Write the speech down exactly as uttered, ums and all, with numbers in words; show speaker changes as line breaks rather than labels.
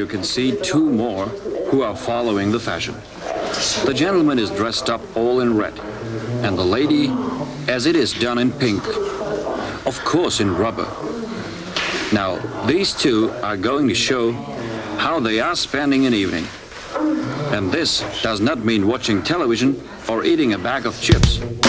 you can see two more who are following the fashion. The gentleman is dressed up all in red, and the lady, as it is done in pink, of course in rubber. Now, these two are going to show how they are spending an evening. And this does not mean watching television or eating a bag of chips.